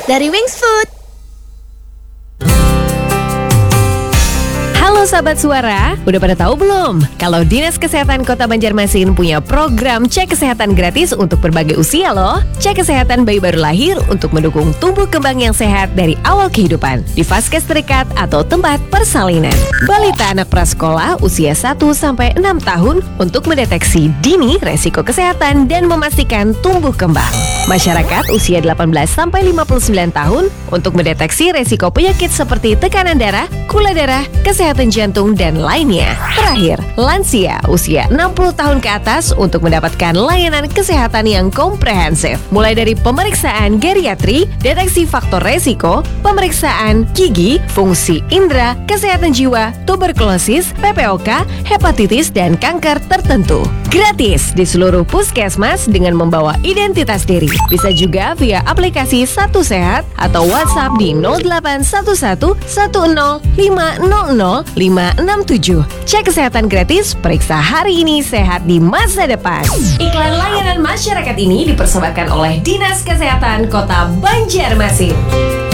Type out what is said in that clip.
dari Wings Food. Halo sahabat suara, udah pada tahu belum? Kalau Dinas Kesehatan Kota Banjarmasin punya program cek kesehatan gratis untuk berbagai usia loh. Cek kesehatan bayi baru lahir untuk mendukung tumbuh kembang yang sehat dari awal kehidupan di vaskes terdekat atau tempat persalinan. Balita anak prasekolah usia 1-6 tahun untuk mendeteksi dini resiko kesehatan dan memastikan tumbuh kembang. Masyarakat usia 18-59 tahun untuk mendeteksi resiko penyakit seperti tekanan darah, gula darah, kesehatan jantung, dan lainnya. Terakhir, lansia usia 60 tahun ke atas untuk mendapatkan layanan kesehatan yang komprehensif. Mulai dari pemeriksaan geriatri, deteksi faktor resiko, pemeriksaan gigi, fungsi indera, kesehatan jiwa, tuberkulosis, PPOK, hepatitis, dan kanker tertentu. Gratis di seluruh puskesmas dengan membawa identitas diri. Bisa juga via aplikasi Satu Sehat atau WhatsApp di 0811 10 500 567. Cek kesehatan gratis, periksa hari ini, sehat di masa depan. Iklan layanan masyarakat ini dipersembahkan oleh Dinas Kesehatan Kota Banjarmasin.